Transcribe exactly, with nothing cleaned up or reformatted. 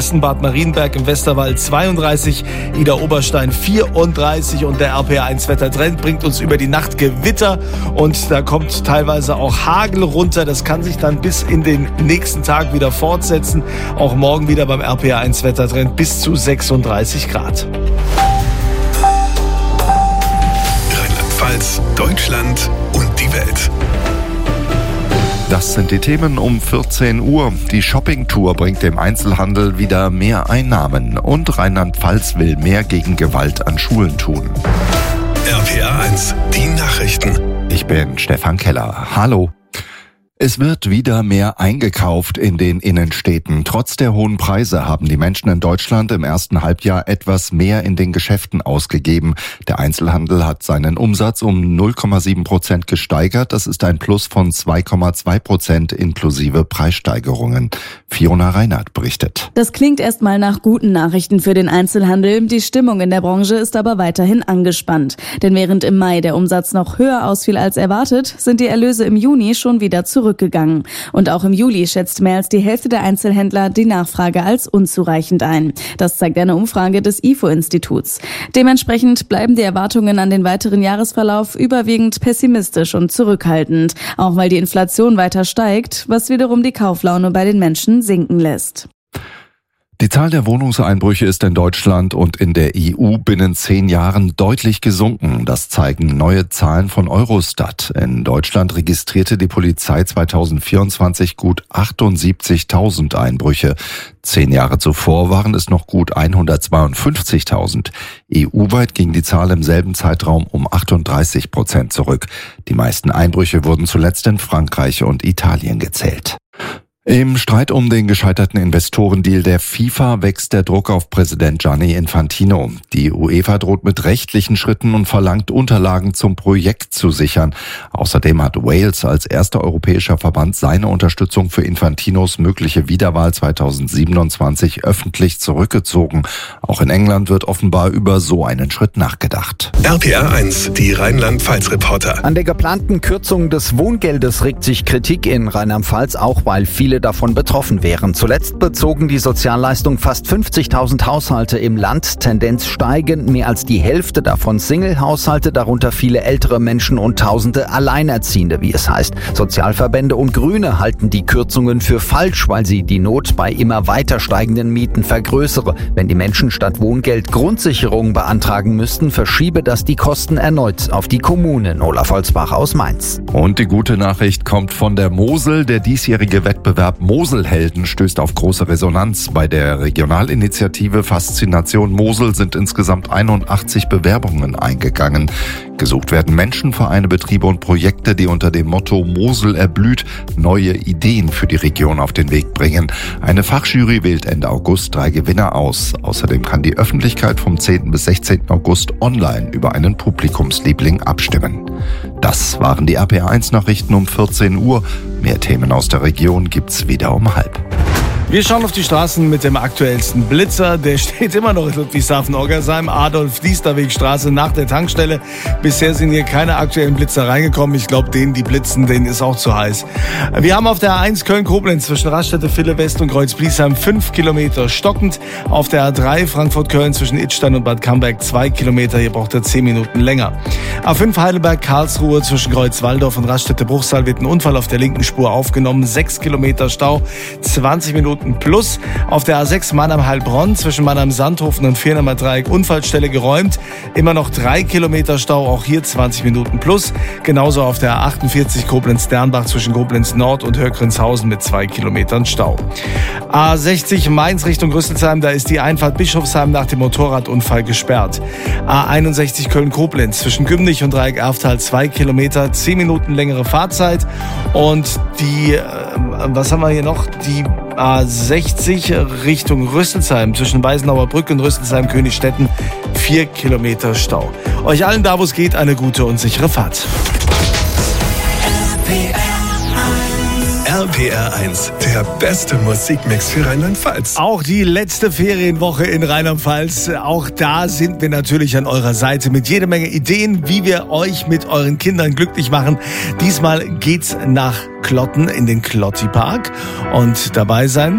Bad Marienberg im Westerwald zweiunddreißig, Idar-Oberstein vierunddreißig und der R P R eins Wettertrend bringt uns über die Nacht Gewitter und da kommt teilweise auch Hagel runter. Das kann sich dann bis in den nächsten Tag wieder fortsetzen. Auch morgen wieder beim R P R eins Wettertrend bis zu sechsunddreißig Grad. Rheinland-Pfalz, Deutschland und die Welt. Das sind die Themen um vierzehn Uhr. Die Shoppingtour bringt dem Einzelhandel wieder mehr Einnahmen und Rheinland-Pfalz will mehr gegen Gewalt an Schulen tun. R P R eins, die Nachrichten. Ich bin Stefan Keller. Hallo. Es wird wieder mehr eingekauft in den Innenstädten. Trotz der hohen Preise haben die Menschen in Deutschland im ersten Halbjahr etwas mehr in den Geschäften ausgegeben. Der Einzelhandel hat seinen Umsatz um null Komma sieben Prozent gesteigert. Das ist ein Plus von zwei Komma zwei Prozent inklusive Preissteigerungen. Fiona Reinhardt berichtet. Das klingt erstmal nach guten Nachrichten für den Einzelhandel. Die Stimmung in der Branche ist aber weiterhin angespannt. Denn während im Mai der Umsatz noch höher ausfiel als erwartet, sind die Erlöse im Juni schon wieder zurück. Gegangen. Und auch im Juli schätzt mehr als die Hälfte der Einzelhändler die Nachfrage als unzureichend ein. Das zeigt eine Umfrage des I F O-Instituts. Dementsprechend bleiben die Erwartungen an den weiteren Jahresverlauf überwiegend pessimistisch und zurückhaltend, auch weil die Inflation weiter steigt, was wiederum die Kauflaune bei den Menschen sinken lässt. Die Zahl der Wohnungseinbrüche ist in Deutschland und in der E U binnen zehn Jahren deutlich gesunken. Das zeigen neue Zahlen von Eurostat. In Deutschland registrierte die Polizei zweitausendvierundzwanzig gut achtundsiebzigtausend Einbrüche. Zehn Jahre zuvor waren es noch gut hundertzweiundfünfzigtausend. E U-weit ging die Zahl im selben Zeitraum um achtunddreißig Prozent zurück. Die meisten Einbrüche wurden zuletzt in Frankreich und Italien gezählt. Im Streit um den gescheiterten Investorendeal der FIFA wächst der Druck auf Präsident Gianni Infantino. Die UEFA droht mit rechtlichen Schritten und verlangt, Unterlagen zum Projekt zu sichern. Außerdem hat Wales als erster europäischer Verband seine Unterstützung für Infantinos mögliche Wiederwahl zweitausendsiebenundzwanzig öffentlich zurückgezogen. Auch in England wird offenbar über so einen Schritt nachgedacht. R P R eins, die Rheinland-Pfalz-Reporter. An der geplanten Kürzung des Wohngeldes regt sich Kritik in Rheinland-Pfalz, auch weil viele davon betroffen wären. Zuletzt bezogen die Sozialleistung fast fünfzigtausend Haushalte im Land, Tendenz steigend, mehr als die Hälfte davon Single-Haushalte, darunter viele ältere Menschen und Tausende Alleinerziehende, wie es heißt. Sozialverbände und Grüne halten die Kürzungen für falsch, weil sie die Not bei immer weiter steigenden Mieten vergrößere. Wenn die Menschen statt Wohngeld Grundsicherung beantragen müssten, verschiebe das die Kosten erneut auf die Kommunen. Olaf Holzbach aus Mainz. Und die gute Nachricht kommt von der Mosel. Der diesjährige Wettbewerb Moselhelden stößt auf große Resonanz. Bei der Regionalinitiative Faszination Mosel sind insgesamt einundachtzig Bewerbungen eingegangen. Gesucht werden Menschen, Vereine, Betriebe und Projekte, die unter dem Motto Mosel erblüht neue Ideen für die Region auf den Weg bringen. Eine Fachjury wählt Ende August drei Gewinner aus. Außerdem kann die Öffentlichkeit vom zehnten bis sechzehnten August online über einen Publikumsliebling abstimmen. Das waren die R P R eins Nachrichten um vierzehn Uhr. Mehr Themen aus der Region gibt's wieder um halb. Wir schauen auf die Straßen mit dem aktuellsten Blitzer. Der steht immer noch in Ludwigshafen-Oggersheim, Adolf-Diesterweg-Straße nach der Tankstelle. Bisher sind hier keine aktuellen Blitzer reingekommen. Ich glaube, denen, die blitzen, denen ist auch zu heiß. Wir haben auf der A eins Köln-Koblenz zwischen Raststätte Ville West und Kreuz-Bliesheim fünf Kilometer stockend. Auf der A drei Frankfurt-Köln zwischen Idstein und Bad Camberg zwei Kilometer. Hier braucht er zehn Minuten länger. A fünf Heidelberg-Karlsruhe zwischen Kreuz-Waldorf und Raststätte Bruchsal wird ein Unfall auf der linken Spur aufgenommen. sechs Kilometer Stau, zwanzig Minuten plus. Auf der A sechs Mannheim-Heilbronn zwischen Mannheim-Sandhofen und Viernamer Dreieck Unfallstelle geräumt. Immer noch drei Kilometer Stau, auch hier zwanzig Minuten plus. Genauso auf der A achtundvierzig Koblenz-Dernbach zwischen Koblenz-Nord und Höckrenzhausen mit zwei Kilometern Stau. A sechzig Mainz Richtung Rüsselsheim, da ist die Einfahrt Bischofsheim nach dem Motorradunfall gesperrt. A einundsechzig Köln-Koblenz zwischen Gümnich und Dreieck Erftal zwei Kilometer, zehn Minuten längere Fahrzeit. Und die, äh, was haben wir hier noch? Die A sechzig Richtung Rüsselsheim zwischen Weißenauer Brücke und Rüsselsheim-Königstetten vier Kilometer Stau. Euch allen da, wo es geht, eine gute und sichere Fahrt. R P R eins, der beste Musikmix für Rheinland-Pfalz. Auch die letzte Ferienwoche in Rheinland-Pfalz, auch da sind wir natürlich an eurer Seite mit jede Menge Ideen, wie wir euch mit euren Kindern glücklich machen. Diesmal geht's nach Klotten in den Klotti Park und dabei sein